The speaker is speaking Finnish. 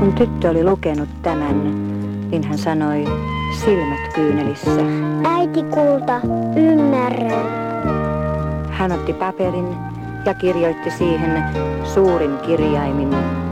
Kun tyttö oli lukenut tämän, niin hän sanoi silmät kyynelissä: Äiti kulta, ymmärrän. Hän otti paperin ja kirjoitti siihen suurin kirjaimin